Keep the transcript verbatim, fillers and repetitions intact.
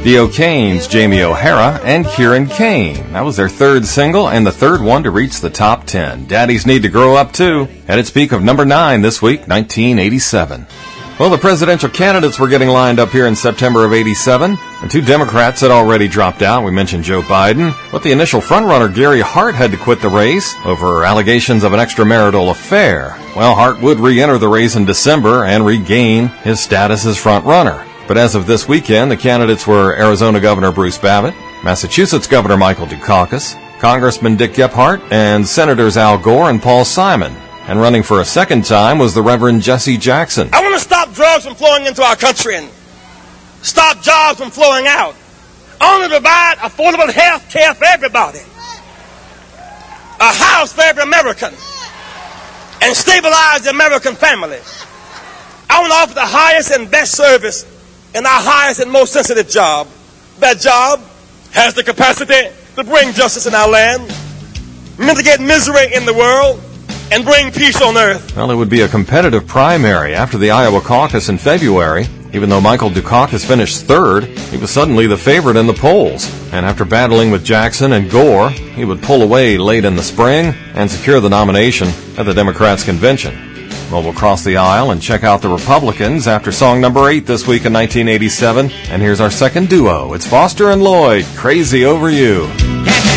The O'Kanes, Jamie O'Hara, and Kieran Kane. That was their third single and the third one to reach the top ten. Daddies Need to Grow Up Too, at its peak of number nine this week, nineteen eighty-seven. Well, the presidential candidates were getting lined up here in September of eighty-seven, and two Democrats had already dropped out. We mentioned Joe Biden, but the initial frontrunner, Gary Hart, had to quit the race over allegations of an extramarital affair. Well, Hart would re-enter the race in December and regain his status as frontrunner. But as of this weekend, the candidates were Arizona Governor Bruce Babbitt, Massachusetts Governor Michael Dukakis, Congressman Dick Gephardt, and Senators Al Gore and Paul Simon. And running for a second time was the Reverend Jesse Jackson. I want to stop drugs from flowing into our country and stop jobs from flowing out. I want to provide affordable health care for everybody. A house for every American. And stabilize the American family. I want to offer the highest and best service in our highest and most sensitive job. That job has the capacity to bring justice in our land, mitigate misery in the world, and bring peace on earth. Well, it would be a competitive primary after the Iowa caucus in February. Even though Michael Dukakis finished third, he was suddenly the favorite in the polls. And after battling with Jackson and Gore, he would pull away late in the spring and secure the nomination at the Democrats' convention. Well, we'll cross the aisle and check out the Republicans after song number eight this week in nineteen eighty-seven. And here's our second duo. It's Foster and Lloyd, Crazy Over You.